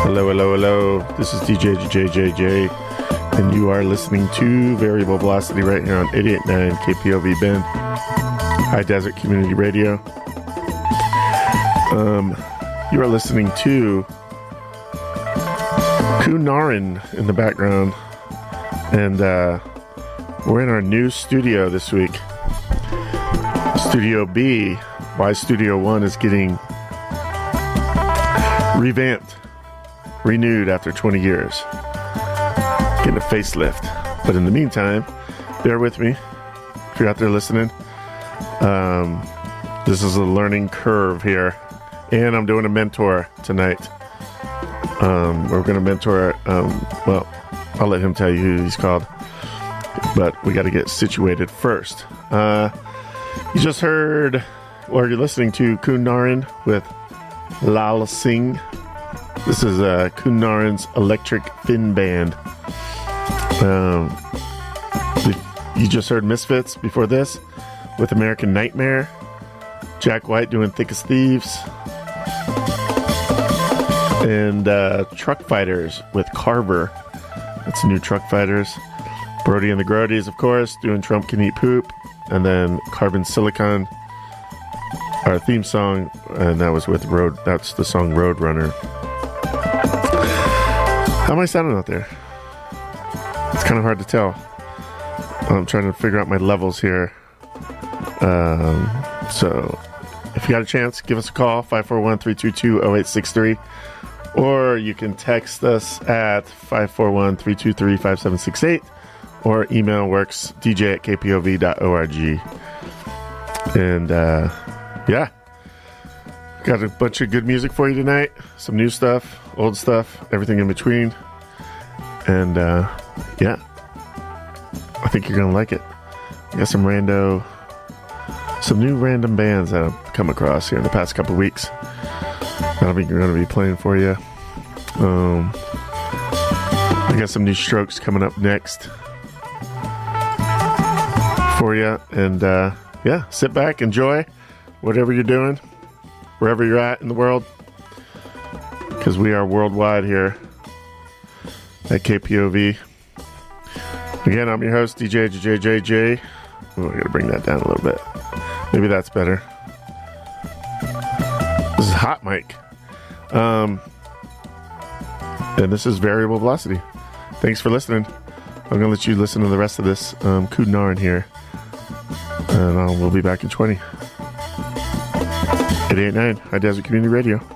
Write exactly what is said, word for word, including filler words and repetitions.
Hello, hello, hello. This is D J J J J, and you are listening to Variable Velocity right here on eighty-eight point nine K P O V Bend, High Desert Community Radio. Um, you are listening to Kunarin in the background, and uh, we're in our new studio this week. Studio B, why Studio One is getting revamped, renewed after twenty years, getting a facelift. But in the meantime, bear with me if you're out there listening. Um, this is a learning curve here, and I'm doing a mentor tonight. Um, we're going to mentor, um, well, I'll let him tell you who he's called, but we got to get situated first. Uh, you just heard, or you're listening to Kunarin with Lal Singh. This is uh, Kunarin's Electric Fin Band. Um, you just heard Misfits before this with American Nightmare. Jack White doing Thick as Thieves. And uh, Truck Fighters with Carver. That's new Truck Fighters. Brody and the Grodies, of course, doing Trump Can Eat Poop. And then Carbon Silicon, our theme song, and that was with Road. That's the song Roadrunner. How am I sounding out there? It's kind of hard to tell. I'm trying to figure out my levels here. Um, so, if you got a chance, give us a call, five four one, three two two, zero eight six three. Or you can text us at five four one, three two three, five seven six eight. Or email works, D J at K P O V dot org. And, uh, yeah. Got a bunch of good music for you tonight. Some new stuff, old stuff, everything in between. And, uh, yeah. I think you're going to like it. I got some rando, some new random bands that I've come across here in the past couple of weeks. That'll be going to be playing for you. Um, I got some new Strokes coming up next for you. And, uh, yeah, sit back, enjoy whatever you're doing, wherever you're at in the world, because we are worldwide here at K P O V. Again, I'm your host, D J J J J. Oh, I gotta bring that down a little bit. Maybe that's better. This is Hot Mic. Um, and this is Variable Velocity. Thanks for listening. I'm gonna let you listen to the rest of this um, Kunarin here. And uh, we'll be back in twenty. eighty-eight point nine High Desert Community Radio.